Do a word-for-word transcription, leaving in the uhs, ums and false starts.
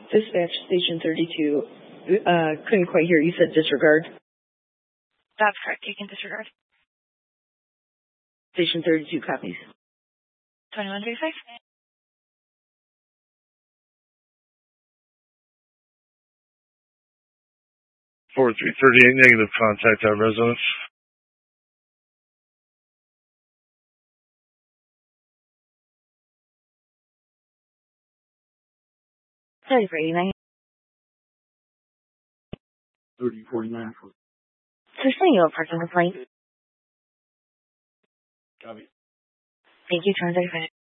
Dispatch Station thirty-two. Uh, couldn't quite hear. You said disregard. That's correct. You can disregard. Station thirty-two copies. twenty-one thirty-five. four three thirty-eight, negative, contact our residence. thirty for eighty-nine. thirty forty-nine. Sustain your parking complaint. Copy. Thank you, twenty thirty-five.